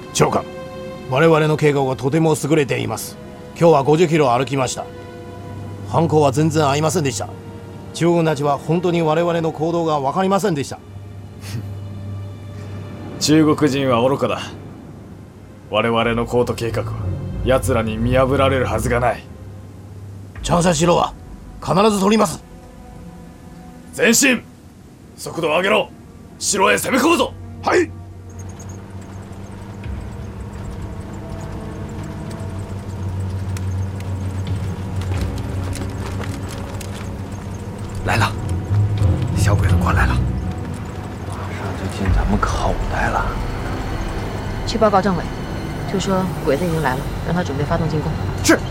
長官、我々の計画はとても優れています。今日は50キロ歩きました。犯行は全然合いませんでした。中国たちは本当に我々の行動が分かりませんでした。 中国人は愚かだ。我々のコート計画は奴らに見破られるはずがない。 長沙城は必ず取ります。 前進、速度を上げろ。城へ攻め込むぞ。 はい。 来了，小鬼子过来了，马上就进咱们口袋了。 去报告政委，就说鬼子已经来了，让他准备发动进攻。 是。